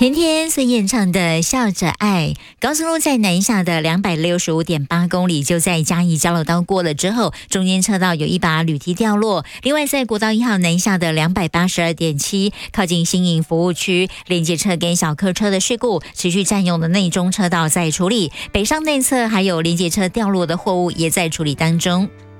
甜甜所演唱的《笑着爱》，高速路在南下的265.8公里，就在嘉义交流道过了之后，中间车道有一把铝梯掉落。另外，在国道1号南下的282.7，靠近新营服务区，连接车跟小客车的事故持续占用的内中车道在处理，北上内侧还有连接车掉落的货物也在处理当中。